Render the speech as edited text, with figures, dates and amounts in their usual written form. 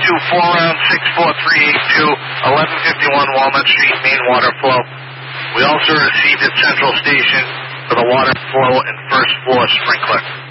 4 round 64382, 1151 Walnut Street, main water flow. We also received at Central Station for the water flow and first floor sprinkler.